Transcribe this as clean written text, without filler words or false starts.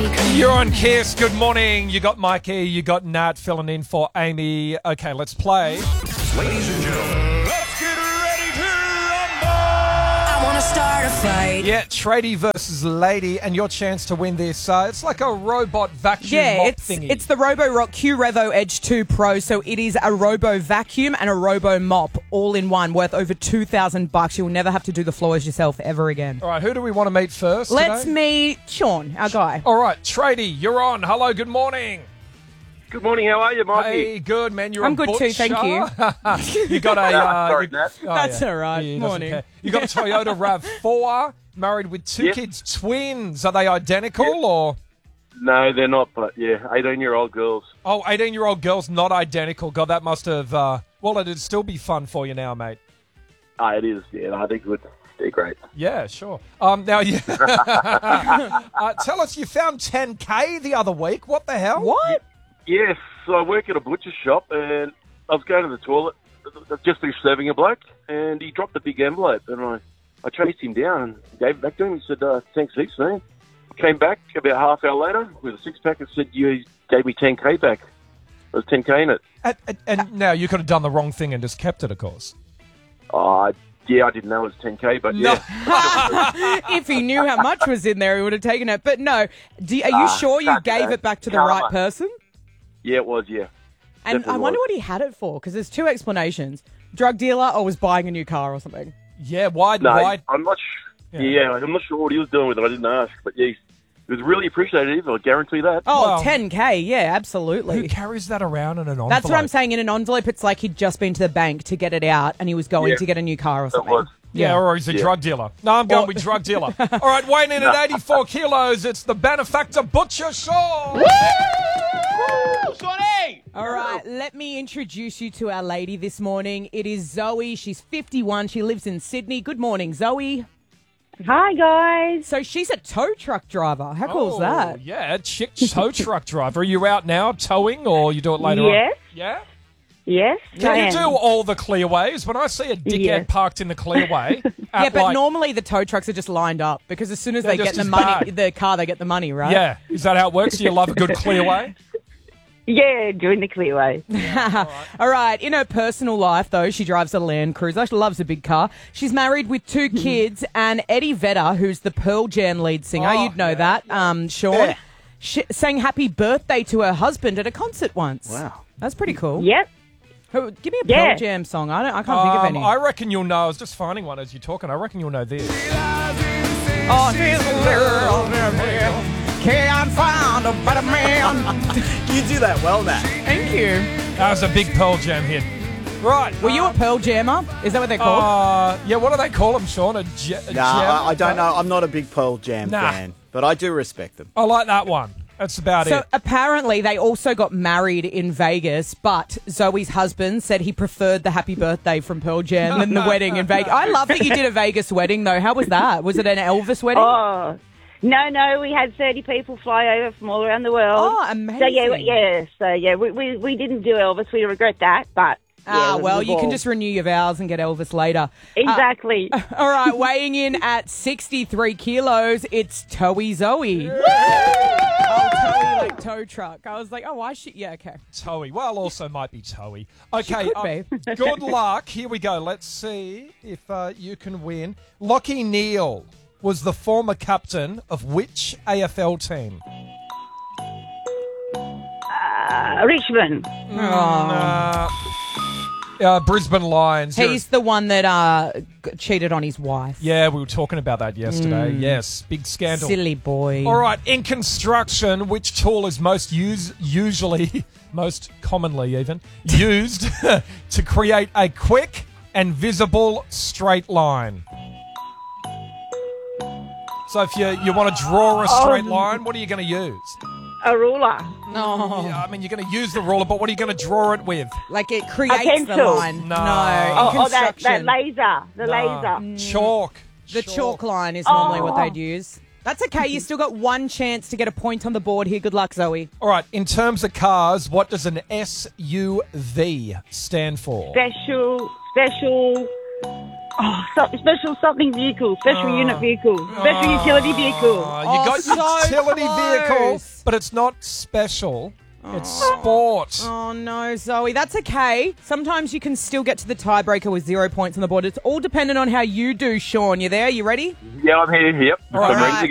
You're on Kiss. Good morning. You got Mikey, you got Nat filling in for Amy. Okay, let's play. Ladies and gentlemen, Let's get ready to rumble. I want to start a fight. Yeah, Tradie versus Lady, and your chance to win this. It's like a robot vacuum mop thingy. It's the Roborock Q Revo Edge 2 Pro, so it is a robo vacuum and a robo mop all in one, worth over $2,000. You'll never have to do the floors yourself ever again. All right, who do we want to meet first Let's today? meet Sean, our guy. All right, Tradie, you're on. Hello, good morning. Good morning, how are you, Mikey? Hey, good, man. You're I'm a good too, thank you. You got a... Sorry, Nat. That's all right. He doesn't Morning. care. You got a Toyota RAV4, married with two Yep. kids, twins. Are they identical or... No, they're not, but yeah, 18-year-old girls. Oh, 18-year-old girls, not identical. God, that must have... well, it'd still be fun for you now, mate. It is, yeah, I think they're great. Yeah, sure. Now, yeah. Tell us, you found 10K the other week. What the hell? What? Yes, so I work at a butcher shop, and I was going to the toilet. I've just finished serving a bloke, and he dropped a big envelope, and I chased him down and gave it back to him. He said, thanks heaps, man. Came back about half hour later with a six-pack and said, you gave me 10K back. There was 10K in it. And now you could have done the wrong thing and just kept it, of course. Yeah, I didn't know it was 10K, but yeah. If he knew how much was in there, he would have taken it. But no, are you sure you can't do gave that. it back to the Karma. right person? Yeah, it was, yeah. And Definitely I wonder was. what he had it for, because there's two explanations. Drug dealer or was buying a new car or something. Yeah, why? No, why? I'm not I'm not sure what he was doing with it. I didn't ask, but yeah, it was really appreciative. I guarantee that. Oh, Well, 10K, yeah, Who absolutely. carries that around in an envelope? That's what I'm saying. In an envelope, it's like he'd just been to the bank to get it out and he was going Yeah. to get a new car or It something. was. Yeah, or he's a drug dealer. No, I'm going with drug dealer. All right, weighing in at 84 kilos, it's the Benefactor Butcher Shaw. All right, let me introduce you to our lady this morning. It is Zoe. She's 51. She lives in Sydney. Good morning, Zoe. Hi, guys. So she's a tow truck driver. How cool is that? Yeah, chick tow truck driver. Are you out now towing or you do it later on? Yes. Yeah? Yes, Can I you am. do all the clearways? When I see a dickhead Yes. parked in the clearway, Yeah, at but like, normally the tow trucks are just lined up because as soon as They're they get just the as money, bad. the car, they get the money, right? Yeah, is that how it works? Do you love a good clearway? Yeah, doing the clearway. All right. In her personal life, though, she drives a Land Cruiser. She loves a big car. She's married with two kids, and Eddie Vedder, who's the Pearl Jam lead singer, Oh, you'd know yeah, that, Sean, Yeah. sang happy birthday to her husband at a concert once. Wow. That's pretty cool. Yep. Give me a Yeah. Pearl Jam song. I can't think of any. I reckon you'll know. I was just finding one as you're talking. I reckon you'll know this. Oh, here's a little can't find a better man. You do that well, Nat. Thank you. That was a big Pearl Jam hit. Right. Were you a Pearl Jammer? Is that what they're called? Yeah, what do they call them, Sean? A jam? I don't know. I'm not a big Pearl Jam Nah. fan, but I do respect them. I like that one. That's about So it. apparently they also got married in Vegas, but Zoe's husband said he preferred the happy birthday from Pearl Jam than the wedding in Vegas. I love that you did a Vegas wedding, though. How was that? Was it an Elvis wedding? Oh, no, we had 30 people fly over from all around the world. Oh, So, amazing. we didn't do Elvis. We regret that, but... yeah, it was Well, a you can ball. just renew your vows and get Elvis later. Exactly. All right, weighing in at 63 kilos, it's Toey Zoe. Oh, Toey like tow truck. I was like, oh, why should... Yeah, okay. Toey. Well, also might be Toey. Okay, could be. good luck. Here we go. Let's see if you can win. Lockie Neal was the former captain of which AFL team? Richmond. Brisbane Lions. He's the one that cheated on his wife. Yeah, we were talking about that yesterday. Yes, big scandal. Silly boy. All right, in construction, which tool is most commonly even, used to create a quick and visible straight line? So if you want to draw a straight line, what are you going to use? A ruler. No. Yeah, I mean, you're going to use the ruler, but what are you going to draw it with? Like it creates the pencil. line. No. in That construction. laser. The Nah. laser. Chalk. The chalk line is normally what they'd use. That's okay. You still got one chance to get a point on the board here. Good luck, Zoe. All right, in terms of cars, what does an SUV stand for? Special Special something vehicle, special unit vehicle, special utility vehicle. You got so utility vehicle, close. but it's not special. It's sport. Oh, no, Zoe. That's okay. Sometimes you can still get to the tiebreaker with 0 points on the board. It's all dependent on how you do, Sean. You there? You ready? Yeah, I'm here. Yep. All right. I'm ready to